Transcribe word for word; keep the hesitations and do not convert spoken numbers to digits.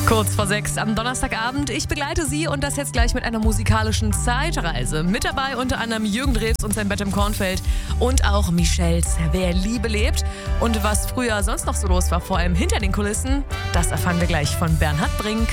Kurz vor sechs am Donnerstagabend. Ich begleite Sie und das jetzt gleich mit einer musikalischen Zeitreise. Mit dabei unter anderem Jürgen Drews und sein Bett im Kornfeld und auch Michels Wer Liebe lebt. Und was früher sonst noch so los war, vor allem hinter den Kulissen, das erfahren wir gleich von Bernhard Brink.